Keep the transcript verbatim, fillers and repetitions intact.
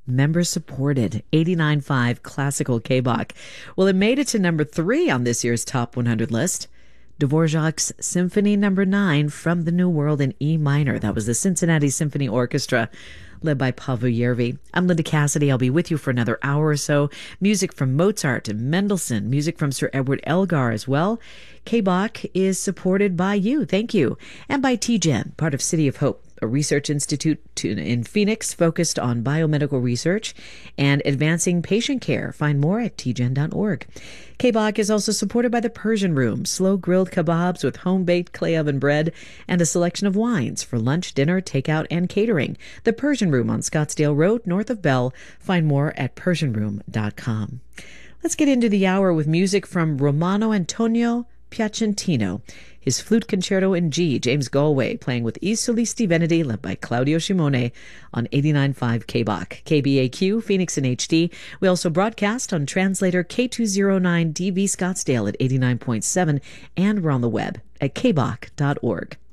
member-supported eighty-nine point five classical K-Bach. Well, it made it to number three on this year's Top one hundred list. Dvorak's Symphony Number nine from the New World in E minor. That was the Cincinnati Symphony Orchestra, led by Paavo Järvi. I'm Linda Cassidy. I'll be with you for another hour or so. Music from Mozart and Mendelssohn, music from Sir Edward Elgar as well. K-Bach is supported by you. Thank you. And by T G E N, part of City of Hope, a research institute in Phoenix focused on biomedical research and advancing patient care. Find more at t gen dot org. K-Bach is also supported by the Persian Room, slow-grilled kebabs with home-baked clay oven bread, and a selection of wines for lunch, dinner, takeout, and catering. The Persian Room on Scottsdale Road, north of Bell. Find more at persian room dot com. Let's get into the hour with music from Romano Antonio Piacentino. His flute concerto in G, James Galway playing with I Solisti Veneti, led by Claudio Simone on eighty-nine point five K-Bach. K B A Q, Phoenix in H D. We also broadcast on translator K two oh nine D V Scottsdale at eighty-nine point seven, and we're on the web at k bach dot org.